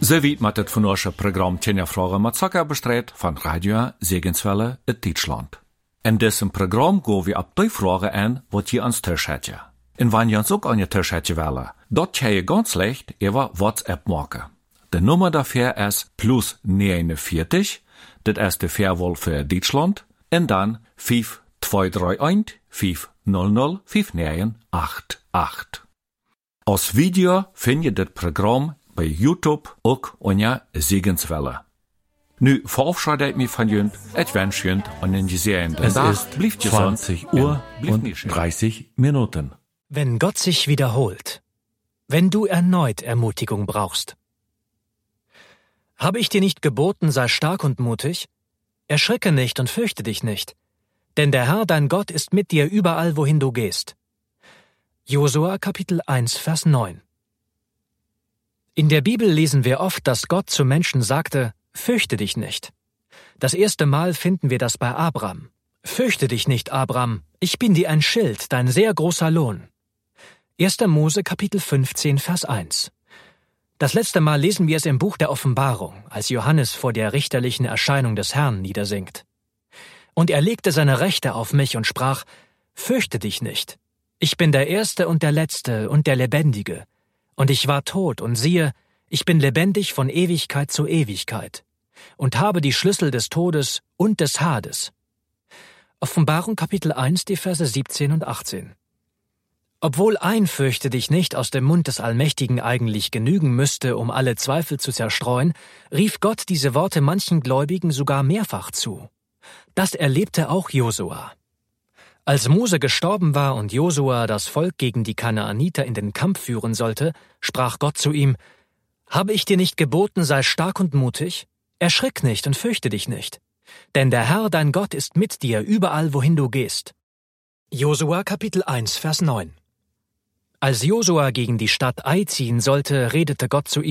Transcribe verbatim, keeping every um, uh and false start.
So wie mit het vandaagse Programm Tjenja Vragen mit Zucker bestreed van Radio Segenswelle in Deutschland. In diesem Programm gehen wir ab die Fragen an, was ihr ans Tisch hätte. Und wenn ihr uns auch an ihr Tisch hätte wollen, dort kann ihr ganz leicht über WhatsApp machen. Die Nummer dafür ist plus neunundvierzig, das ist die Fairwahl für Deutschland, und dann fünf zwei drei eins fünf null null fünf neun acht acht. Als Video findet ihr das Programm bei YouTube auch unter Segenswelle. Nu verabschiede ich mich von Jünd, ich wünsche Jünd einen gesegneten Es Tag. ist Bleibt gesund zwanzig Uhr bleibt und nicht schön. dreißig Minuten. Wenn Gott sich wiederholt, wenn du erneut Ermutigung brauchst. Habe ich dir nicht geboten, sei stark und mutig? Erschrecke nicht und fürchte dich nicht, denn der Herr, dein Gott, ist mit dir überall, wohin du gehst. Josua Kapitel eins, Vers neun. In der Bibel lesen wir oft, dass Gott zu Menschen sagte, fürchte dich nicht. Das erste Mal finden wir das bei Abram. Fürchte dich nicht, Abram, ich bin dir ein Schild, dein sehr großer Lohn. erster Mose Kapitel fünfzehn, Vers eins. Das letzte Mal lesen wir es im Buch der Offenbarung, als Johannes vor der richterlichen Erscheinung des Herrn niedersinkt. Und er legte seine Rechte auf mich und sprach, fürchte dich nicht. Ich bin der Erste und der Letzte und der Lebendige. Und ich war tot, und siehe, ich bin lebendig von Ewigkeit zu Ewigkeit und habe die Schlüssel des Todes und des Hades. Offenbarung Kapitel eins, die Verse siebzehn und achtzehn. Obwohl ein Fürchte dich nicht aus dem Mund des Allmächtigen eigentlich genügen müsste, um alle Zweifel zu zerstreuen, rief Gott diese Worte manchen Gläubigen sogar mehrfach zu. Das erlebte auch Josua. Als Mose gestorben war und Josua das Volk gegen die Kanaaniter in den Kampf führen sollte, sprach Gott zu ihm, »Habe ich dir nicht geboten, sei stark und mutig? Erschrick nicht und fürchte dich nicht. Denn der Herr, dein Gott, ist mit dir überall, wohin du gehst.« Josua Kapitel eins, Vers neun. Als Josua gegen die Stadt Ai ziehen sollte, redete Gott zu ihm,